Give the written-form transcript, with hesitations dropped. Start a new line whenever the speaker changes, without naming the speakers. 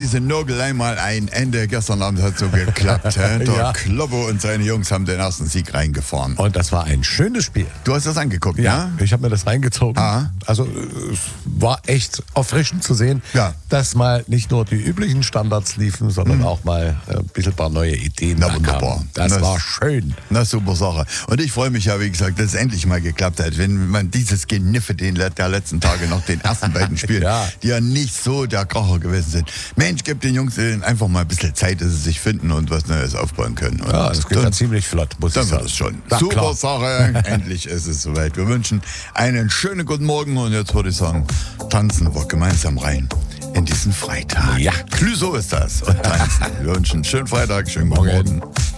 sind nur gleich mal ein Ende. Gestern Abend hat so geklappt. Der
Ja.
Kloppo und seine Jungs haben den ersten Sieg reingefahren.
Und das war ein schönes Spiel.
Du hast das angeguckt, ja?
Ich habe mir das reingezogen.
Ah.
Also es war echt erfrischend zu sehen,
Ja.
dass mal nicht nur die üblichen Standards liefen, sondern auch mal ein bisschen ein paar neue Ideen
Na,
da
wunderbar.
kamen. Das war schön.
Na, super Sache. Und ich freue mich ja, wie gesagt, dass es endlich mal geklappt hat. Wenn man dieses Geniffe der letzten Tage noch den ersten beiden Spielen,
Ja.
die ja nicht so der Kracher gewesen sind. Mensch, gibt den Jungs einfach mal ein bisschen Zeit, dass sie sich finden und was Neues aufbauen können. Und
Ja, das geht dann ziemlich flott, muss ich
dann wird
sagen.
es schon.
Na,
Super
klar.
Sache. Endlich ist es soweit. Wir wünschen einen schönen guten Morgen und jetzt würde ich sagen, tanzen wir gemeinsam rein in diesen Freitag.
Ja.
So ist das. Und tanzen. Wir wünschen einen schönen Freitag, schönen guten Morgen.